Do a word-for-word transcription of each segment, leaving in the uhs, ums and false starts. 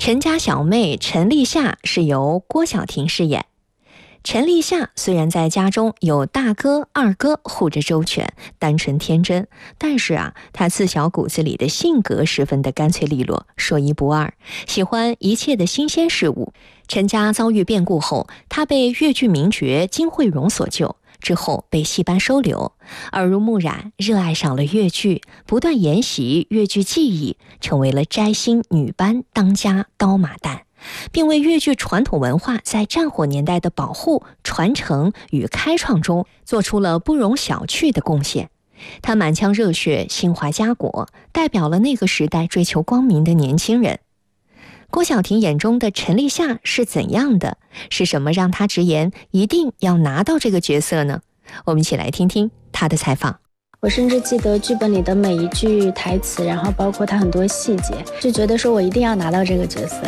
陈家小妹陈丽夏是由郭晓婷饰演。陈丽夏虽然在家中有大哥二哥护着周全，单纯天真，但是啊，她自小骨子里的性格十分的干脆利落，说一不二，喜欢一切的新鲜事物。陈家遭遇变故后，她被越剧名角金惠荣所救，之后被戏班收留，耳濡目染，热爱上了越剧，不断研习越剧技艺，成为了摘星女班当家刀马旦，并为越剧传统文化在战火年代的保护、传承与开创中做出了不容小觑的贡献。他满腔热血，心怀家国，代表了那个时代追求光明的年轻人。郭晓婷眼中的陈丽夏是怎样的？是什么让她直言一定要拿到这个角色呢？我们一起来听听她的采访。 我甚至记得剧本里的每一句台词，然后包括它很多细节，就觉得说我一定要拿到这个角色。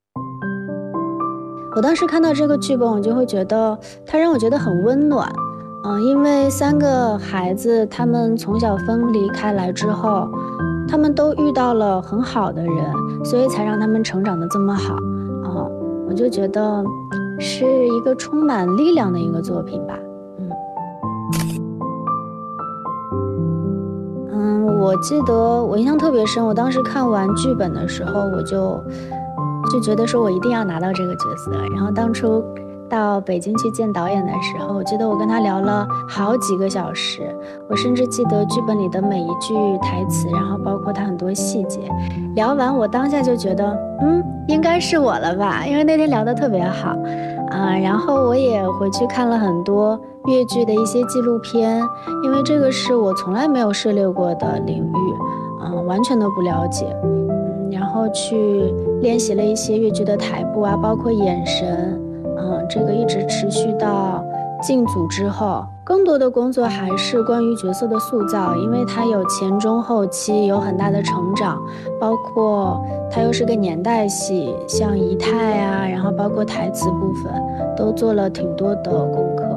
我当时看到这个剧本，我就会觉得它让我觉得很温暖，嗯、呃，因为三个孩子他们从小分离开来之后，他们都遇到了很好的人，所以才让他们成长得这么好，啊、呃，我就觉得是一个充满力量的一个作品吧，嗯嗯，我记得我印象特别深，我当时看完剧本的时候，我就。就觉得说我一定要拿到这个角色，然后当初到北京去见导演的时候，我记得我跟他聊了好几个小时，我甚至记得剧本里的每一句台词，然后包括他很多细节。聊完我当下就觉得嗯，应该是我了吧，因为那天聊得特别好啊、呃。然后我也回去看了很多越剧的一些纪录片，因为这个是我从来没有涉猎过的领域，嗯、呃，完全都不了解。然后去练习了一些越剧的台步啊，包括眼神，嗯，这个一直持续到进组之后，更多的工作还是关于角色的塑造，因为它有前中后期有很大的成长，包括它又是个年代戏，像仪态啊，然后包括台词部分都做了挺多的功课。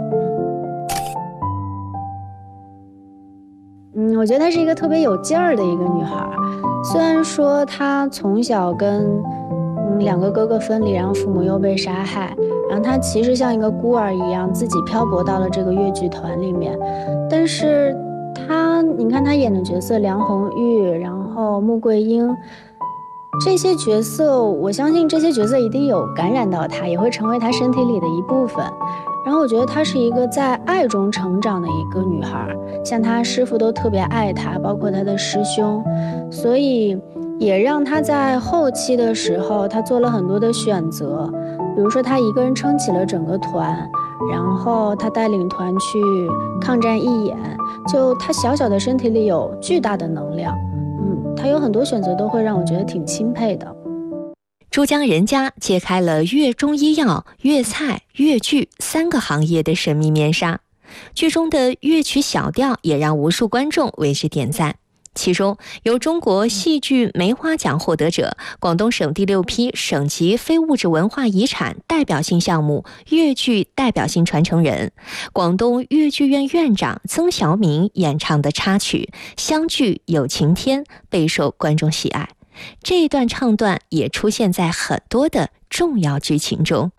嗯，我觉得她是一个特别有劲儿的一个女孩，虽然说她从小跟嗯两个哥哥分离，然后父母又被杀害，然后她其实像一个孤儿一样，自己漂泊到了这个越剧团里面，但是她，你看她演的角色梁红玉，然后穆桂英，这些角色，我相信这些角色一定有感染到她，也会成为她身体里的一部分。然后我觉得她是一个在爱中成长的一个女孩，像她师父都特别爱她，包括她的师兄，所以也让她在后期的时候，她做了很多的选择，比如说她一个人撑起了整个团，然后她带领团去抗战义演，就她小小的身体里有巨大的能量，嗯，她有很多选择都会让我觉得挺钦佩的。 珠江人家揭开了粤中医药、粤菜、粤剧三个行业的神秘面纱，剧中的乐曲小调也让无数观众为之点赞。其中，由中国戏剧梅花奖获得者、广东省第六批省级非物质文化遗产代表性项目粤剧代表性传承人、广东粤剧院院长曾小敏演唱的插曲《相聚有晴天》备受观众喜爱。这一段唱段也出现在很多的重要剧情中。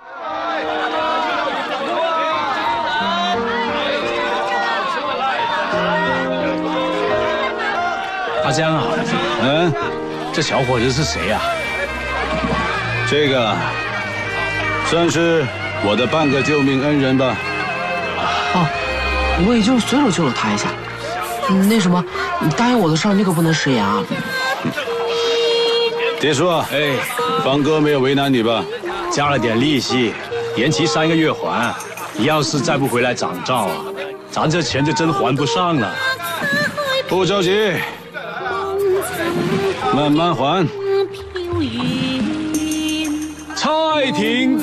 阿江啊，嗯，这小伙子是谁呀、啊？ 这个算是我的半个救命恩人吧。 哦，我也就随手救了他一下。嗯，那什么，你答应我的事儿，那个不能食言啊。 铁叔，哎，方哥没有为难你吧？ 加了点利息，延期三个月还。你要是再不回来涨照啊，咱这钱就真还不上了。 不着急，慢慢还。 蔡婷。